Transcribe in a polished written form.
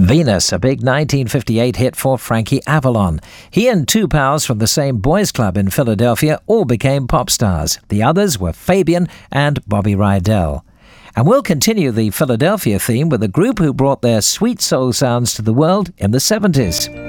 Venus, a big 1958 hit for Frankie Avalon. He and two pals from the same boys' club in Philadelphia all became pop stars. The others were Fabian and Bobby Rydell. And we'll continue the Philadelphia theme with a group who brought their sweet soul sounds to the world in the 70s.